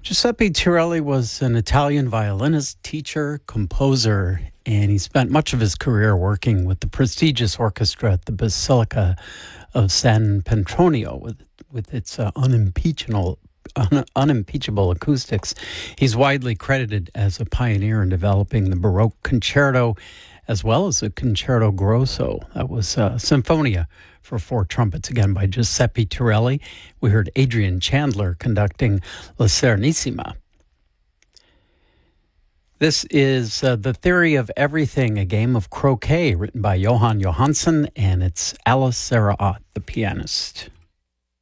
Giuseppe Torelli was an Italian violinist, teacher, composer, and he spent much of his career working with the prestigious orchestra at the Basilica of San Petronio with its unimpeachable acoustics. He's widely credited as a pioneer in developing the Baroque concerto as well as the Concerto Grosso. That was Sinfonia for four trumpets, again by Giuseppe Torelli. We heard Adrian Chandler conducting La Serenissima. This is The Theory of Everything, a game of croquet written by Johan Johansson, and it's Alice Sarah Ott, the pianist.